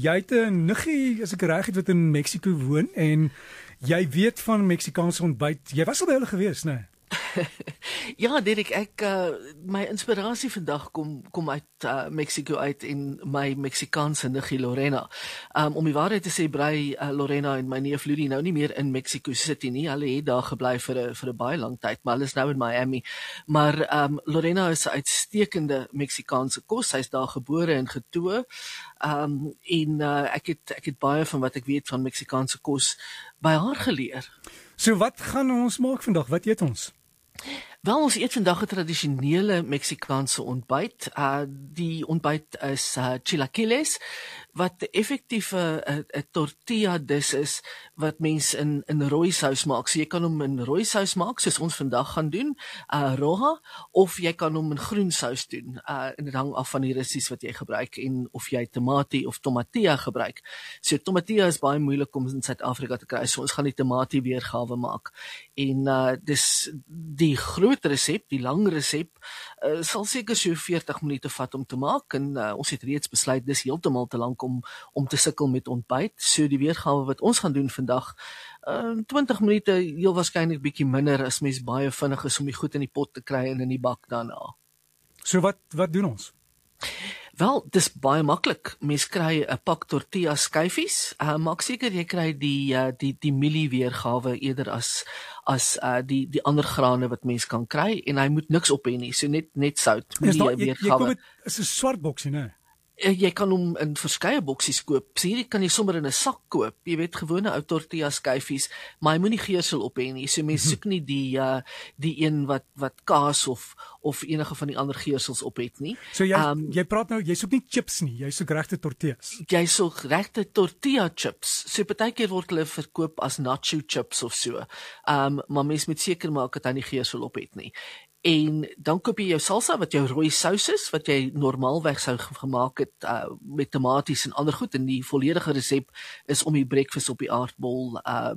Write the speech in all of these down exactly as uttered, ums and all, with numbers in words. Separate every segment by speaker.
Speaker 1: jy het 'n niggie, as ek reg het, wat in Mexiko woon, en jy weet van Meksikaanse ontbyt. Jy was al by hulle gewees, né? Nee?
Speaker 2: Ja, Derek, ek uh, my inspirasie vandag kom kom uit uh, Mexiko uit en my Meksikaanse niggie Lorena. Um, om die waarheid te sê, bly uh, Lorena en my neef Ludi nou nie meer in Mexico City nie. Hulle het daar gebly vir 'n vir 'n baie lang tyd, maar hulle is nou in Miami. Maar um, Lorena is 'n uitstekende Meksikaanse kos. Sy's daar gebore en getoe. Um, en uh, ek het ek het baie van wat ek weet van Meksikaanse kos by haar geleer.
Speaker 1: So wat gaan ons maak vandag? Wat eet ons?
Speaker 2: Wel, ons eet vandag 'n tradisionele Meksikaanse ontbyt. Uh, die ontbyt is uh, chilaquiles, wat effektief 'n uh, tortilla dis is, wat mens in, in rooi sous maak. So jy kan hom in rooi sous maak, soos ons vandag gaan doen, uh, roja, of jy kan hom in groen sous doen. Uh, en dit hang af van die russies wat jy gebruik, en of jy tomatie of tomatia gebruik. So tomatia is baie moeilik om in Suid-Afrika te kry, so ons gaan die tomatie weergawe maak. En uh, dis die groot resep, die lang resep, uh, sal seker so veertig minute vat om te maak, en uh, ons het reeds besluit, dis heeltemal te lank om, om te sukkel met ontbyt. So die weergawe wat ons gaan doen vandag, uh, twintig minute, heel waarskynlik bietjie minder, as mens baie vinnig is om die goed in die pot te kry en in die bak daarna.
Speaker 1: So wat, wat doen ons?
Speaker 2: Wel, dis baie maklik. Mens kry 'n pak tortilla skyfies. Uh, maak seker jy kry die uh, die die mielie weergawe eerder as as uh, die die ander grane wat mens kan kry, en hy moet niks op hê nie, so net net sout.
Speaker 1: Is daar, jy, jy koop dit, is 'n swart boksie, né?
Speaker 2: Jy kan hom in verskeie boksies koop. So hierdie kan jy sommer in 'n sak koop. Jy weet, gewone ou tortilla skyfies, maar hy moenie geursel op hê nie. So mense soek nie die uh, die een wat wat kaas of of enige van die ander geursels op het nie.
Speaker 1: So jy
Speaker 2: um, jy
Speaker 1: praat nou, jy soek nie chips nie, jy soek regte tortillas.
Speaker 2: Jy soek regte tortilla chips. So partykeer word hulle verkoop as nacho chips of so. Um, maar mense moet seker maak dat hy nie geursel op het nie. En dan koop jy jou salsa, wat jou rooi sous is, wat jy normaalweg sou gemaak het uh, met tomaties en ander goed. En die volledige resep is om die breakfast op die aardbol uh,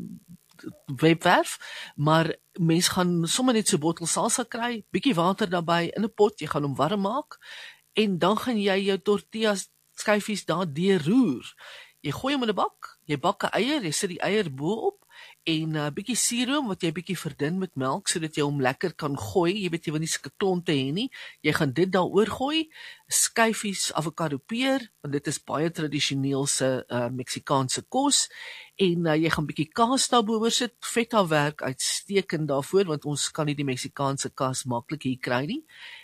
Speaker 2: webwerf. Maar mens gaan sommer net so 'n bottel salsa kry, bietjie water daarbey in 'n pot, jy gaan hom warm maak, en dan gaan jy jou tortilla skyfies daar deurroer. Jy gooi hom in 'n bak, jy bak 'n eier, jy sit die eier bo-op, en 'n uh, bietjie suurroom wat jy bietjie verdun met melk, sodat jy hom lekker kan gooi. Jy weet, jy wil nie sulke klonte hê nie. Jy gaan dit daaroor gooi, skyfies avokado peer, want dit is baie tradisioneelse uh, Meksikaanse kos, en uh, jy gaan bietjie kaas daarboor sit. Feta werk uitstekend daarvoor, want ons kan nie die Meksikaanse kaas maklik hier kry nie.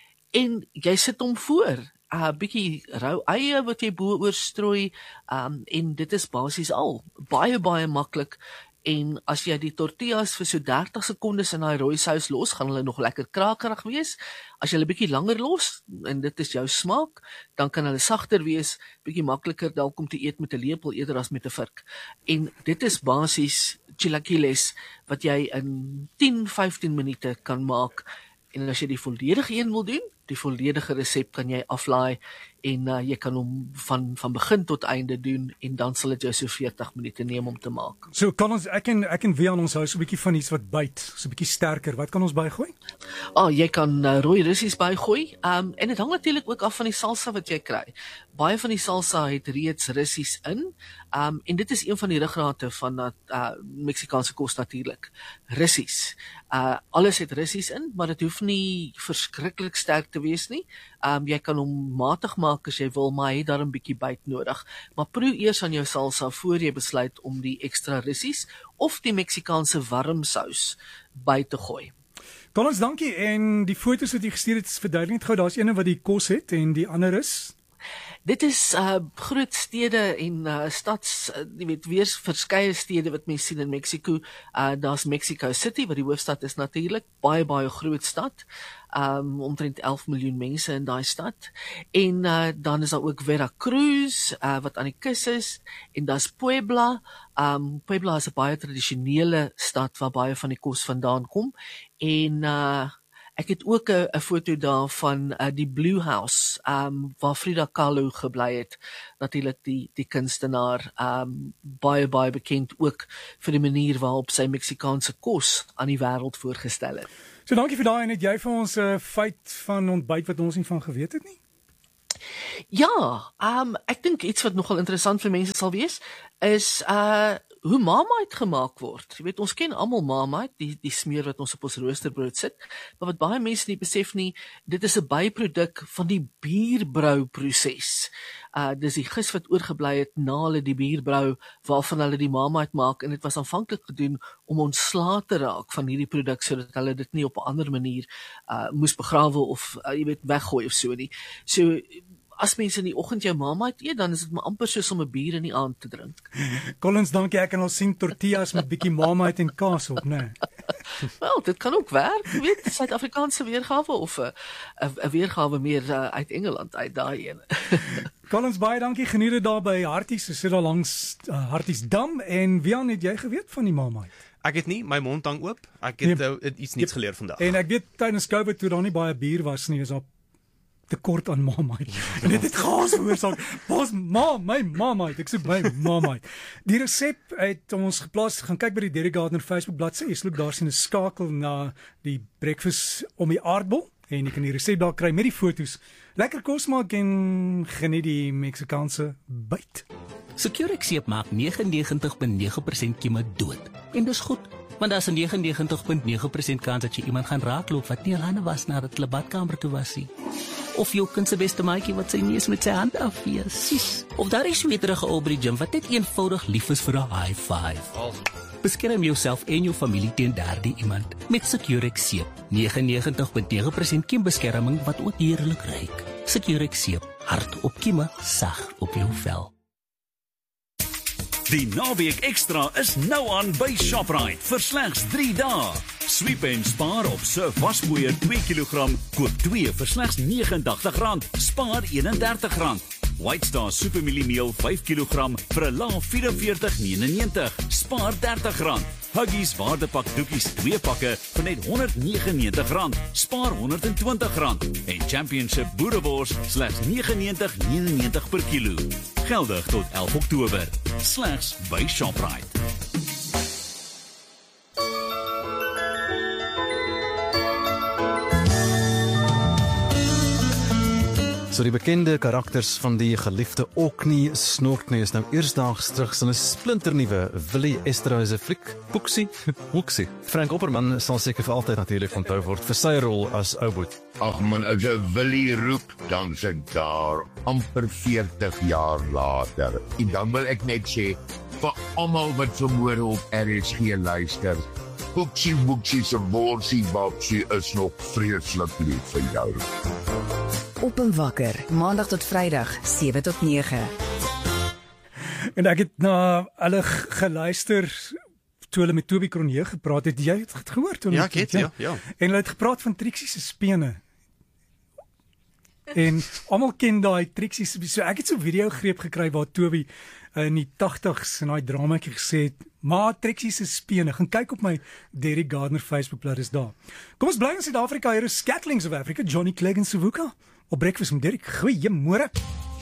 Speaker 2: En jy sit hom voor. 'n uh, bietjie rou eie wat jy bo-oor strooi, um, en dit is basies al. Baie baie maklik. En as jy die tortillas vir so dertig sekondes in daai rooi sous los, gaan hulle nog lekker krakerig wees. As jy hulle bietjie langer los, en dit is jou smaak, dan kan hulle sagter wees, bietjie makliker dalk om te eet met 'n lepel eerder as met 'n vurk. En dit is basies chilaquiles wat jy in tien, vyftien minute kan maak. En as jy die volledige een wil doen, die volledige resep kan jy aflaai, en uh, jy kan hom van van begin tot einde doen, en dan sal dit jou so veertig minute neem om te maak.
Speaker 1: So kan ons, ek en ek en wie aan ons hou so 'n bietjie van iets wat byt, so 'n bietjie sterker. Wat kan ons bygooi?
Speaker 2: Ah, oh, jy kan uh, rooi russies bygooi. Um en dit hang natuurlik ook af van die salsa wat jy kry. Baie van die salsa het reeds russies in. Um en dit is een van die ruggrate van dat uh, Meksikaanse kos natuurlik. Russies. Uh alles het russies in, maar dit hoef nie verskriklik sterk te wees nie. Um jy kan hom matig maak as jy wil, maar hy het daar 'n bietjie byt nodig. Maar proe eers aan jou salsa voor jy besluit om die ekstra russies of die Meksikaanse warm sous by te gooi.
Speaker 1: Collins, dankie. En die foto's wat jy gestuur het, is verduidelik net gou. Daar's een wat die kos het en die ander is
Speaker 2: Dit is uh, groot stede en uh, stads, uh, jy weet, weer verskeie stede wat mense sien in Mexico. Uh, daar's Mexico City, wat die hoofstad is natuurlik, baie baie groot stad. Um, omtrent elf miljoen mense in daai stad. En uh, dan is daar ook Veracruz, uh, wat aan die kus is, en daar's Puebla. Um, Puebla is 'n baie tradisionele stad waar baie van die kos vandaan kom. En uh, ek het ook 'n foto daar van uh, die Blue House, um, waar Frida Kahlo gebly het. Natuurlik die die kunstenaar, um, baie baie bekend ook vir die manier waarop sy Meksikaanse kos aan die wêreld voorgestel het.
Speaker 1: So dankie vir daai, en het jy vir ons 'n uh, feit van ontbyt wat ons nie van geweet het nie?
Speaker 2: Ja, um, ek dink iets wat nogal interessant vir mense sal wees, is uh hoe Marmite gemaak word. Jy weet, ons ken almal Marmite, die die smeer wat ons op ons roosterbrood sit, maar wat baie mense nie besef nie, dit is 'n byproduk van die bierbrouproses. Uh dis die gis wat oorgebly het na hulle die bierbrou waarvan hulle die Marmite maak, en dit was aanvanklik gedoen om ontslae te raak van hierdie produk sodat hulle dit nie op 'n ander manier uh moes begrawe of uh, jy weet weggooi of so nie. So as mense in die oggend jou Marmite eet, dan is dit maar amper soos om 'n bier in die aand te drink.
Speaker 1: Collins, dankie, ek kan al sien tortillas met bietjie Marmite en kaas op, né?
Speaker 2: Wel, dit kan ook werk, jy weet, Suid-Afrikaanse weergawe of 'n 'n weergawe meer uh, uit Engeland uit daai een.
Speaker 1: Collins, baie dankie, geniet dit daar by Harties, so sit daar langs uh, Hartiesdam. En Wian, het jy geweet van die Marmite?
Speaker 3: Ek het nie, my mond hang oop. Ek het uh, iets niets geleer vandag.
Speaker 1: En ek weet tydens COVID toe daar nie baie bier was nie, is daar tekort aan Marmite. En dit het gaas veroorsaak. Waar's ma, my Marmite? Ek soek my Marmite. Die resep het ons geplaas, gaan kyk by die Derek Gardner Facebook bladsy. Jy loop daar sien 'n skakel na die breakfast om die aardbol en jy kan die resep daar kry met die foto's. Lekker kos maak en geniet die Meksikaanse byt.
Speaker 4: Securex seep maak negenennegentig komma nege persent kieme dood. En dis goed, want daar's 'n negenennegentig komma nege persent kans dat jy iemand gaan raakloop wat nie hande was nadat hulle badkamer toe was nie. Of jou kind se beste maatjie wat sy neus met sy hand afvee. Sis. Of daar is sweterige ou by die gym wat net eenvoudig lief is vir 'n high five. Beskerm jouself en jou familie teen daardie iemand met Securex seep. negenennegentig komma nege persent kiembeskerming wat ook heerlik ruik. Securex seep, hard op kieme, sag op jou vel.
Speaker 5: Die naweek ekstra is nou aan by Shoprite vir slegs drie dae. Sweep en spaar op Surf waspoeier twee kilogram, koop twee vir slegs negentig rand, spaar eenendertig rand. White Star supermieliemeel vyf kilogram vir 'n lae vyf vier nege negentig, spaar dertig rand. Huggies waardepak doekies twee pakke vir net honderd negenennegentig rand, spaar honderd en twintig rand. En Championship boerewors slegs negenennegentig negenennegentig per kilo. Geldig tot elf Oktober. Slegs by Shoprite.
Speaker 6: So die bekende karakters van die geliefde Orkney Snorkney is nou eersdaags terug in 'n splinternuwe Willie Esterhuizen fliek, Boeksie, Boeksie. Frank Opperman sal seker vir altyd natuurlik onthou word vir sy rol as Ouboet.
Speaker 7: Ag man, as 'n Willie roep, dan sit ek daar amper veertig jaar later. En dan wil ek net sê vir almal wat vanmôre op R S G luister, Boeksie Boeksie se worsie babsie is nog vreeslik lief vir jou.
Speaker 8: Op en wakker, maandag tot vrydag, sewe tot nege.
Speaker 1: En ek het na hulle geluister toe hulle met Toby Cronje gepraat het. Jy het het gehoor toe?
Speaker 3: Ja, ek het, ja, ja.
Speaker 1: En hulle het gepraat van Trixie se spene. En almal ken daai Trixie se, so ek het so 'n video greep gekry waar Toby in die tagtigs in daai dramaatjie gesê het, maar Trixie se spene, gaan kyk op my Derek Gardner Facebookblad is daar. Kom ons bly in Suid-Afrika, hier is Scattlings of Africa, Johnny Clegg en Savuka op Breakfast met Derek. Goeiemôre.